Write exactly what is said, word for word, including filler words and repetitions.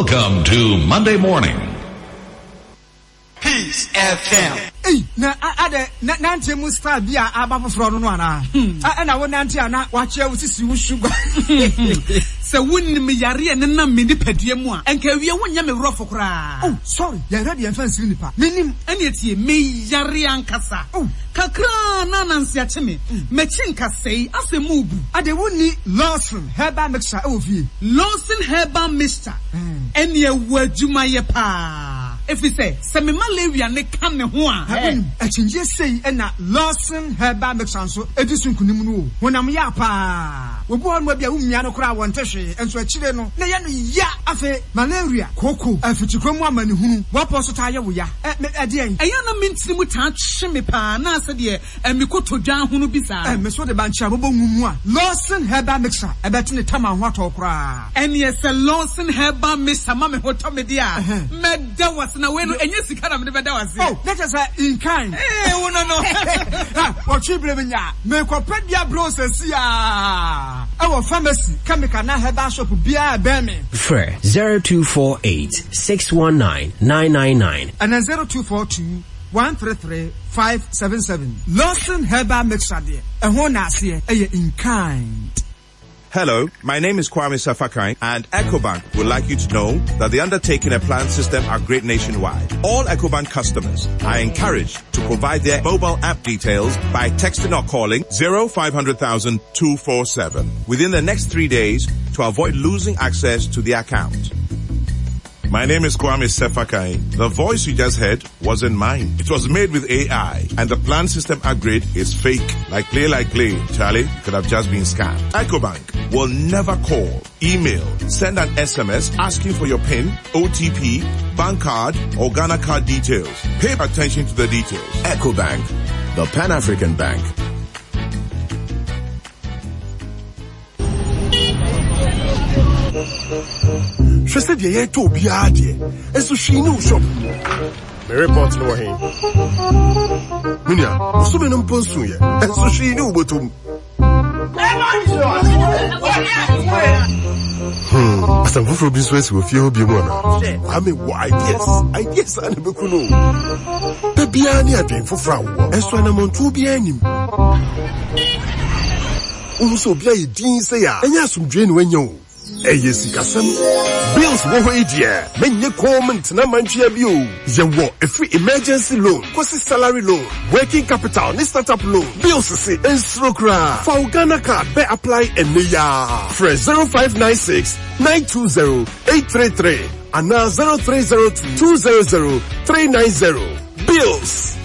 Welcome to Monday Morning. Peace F M. Hey, na ade na nante mu star bia abafoforo no no ana. Ah na wo nante ana wa che wo sisi wo sugar. Se wonnim yare ne na me nipadua mu a enka wie wonya me wrofo kra. Oh, sorry. Ya ready en fancy nipa. Menim ene etie me yare ankasa. Oh, kakra na nansi ache me. Me chinka sei asemu bu. Ade woni Lawson herbal mixture e wo fie. Lawson herbal mixture. Ene e wadwuma ye pa. If we say, se me malaria ne kan ne ho a. A chinje sei e na Lawson herbal mixture so edisun kunim no. Honam ya pa. Wo bo no bia wo mia no kra won tehwe enso akire no. Na ye no ya afa malaria koko afichikomu amani hunu. Wo poso ta ye wo ya. E ade en. Eya na mentiri mu ta hwe me pa na ase de e me kotodwan hunu bi sa. E me so de ban chia bo ngumu a. Lawson herbal mixture e beti ne tama ho ato kra. En ye se Lawson herbal mixture ma me hoto me dia. Me da was na we no enye sika na me beda wase. Oh, that is a in kind. Eh, wo no no. Ah, what you blame nya. Me ko pedia process ya. Our pharmacy chemical na herbal shop bia be me. Fre zero two four eight six one nine nine nine nine and then zero two four two one three three five seven seven. Lawson herbal mixture there. E ho na ase e in kind. Hello, my name is Kwame Safakai, and EcoBank would like you to know that the undertaking and plan system are great nationwide. All EcoBank customers are encouraged to provide their mobile app details by texting or calling zero five hundred thousand two four seven within the next three days to avoid losing access to the account. My name is Kwame Sefakai. The voice you just heard wasn't mine. It was made with A I, and the plan system upgrade is fake. Like play, like play. Charlie, could have just been scammed. EcoBank will never call, email, send an S M S asking for your PIN, O T P, bank card, or Ghana card details. Pay attention to the details. EcoBank, the Pan-African Bank. She said, "Yeah, to be hard, and so she knew shop." The report no way. Minya, so many person here, and so she knew but um. Hmm. As I'm for business with you, be one. I mean, why? Yes, I guess I never could know. The Biani are doing for Frau, and so I'm on two Biani. Also, be a dean say, and yes, some drain when you. Eh, yes, Kasam. Bills wo ho idea. Menye comment na manchia bio. Ye wo a free emergency loan, kwasi salary loan, working capital, ni startup loan. Bills say instrokra. For Ghana card be apply enya. Fresh zero five nine six nine two zero eight three three and now zero three zero two two zero zero three nine zero. Bills.